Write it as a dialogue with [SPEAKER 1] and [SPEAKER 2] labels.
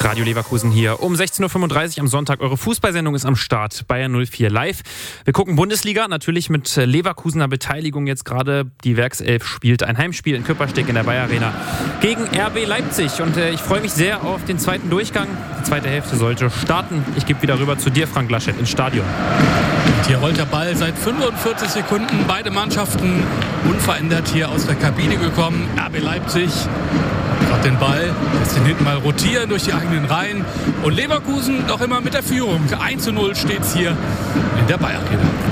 [SPEAKER 1] Radio Leverkusen hier um 16.35 Uhr am Sonntag. Eure Fußballsendung ist am Start. Bayern 04 live. Wir gucken Bundesliga, natürlich mit Leverkusener Beteiligung jetzt gerade. Die Werkself spielt ein Heimspiel in Küppersteg in der Bayer Arena gegen RB Leipzig. Und ich freue mich sehr auf den zweiten Durchgang. Die zweite Hälfte sollte starten. Ich gebe wieder rüber zu dir, Frank Laschet, ins Stadion.
[SPEAKER 2] Und hier rollt der Ball seit 45 Sekunden. Beide Mannschaften unverändert hier aus der Kabine gekommen. RB Leipzig hat den Ball, lässt ihn hinten mal rotieren durch die eigenen Reihen. Und Leverkusen noch immer mit der Führung. 1:0 steht es hier in der Bayer Arena.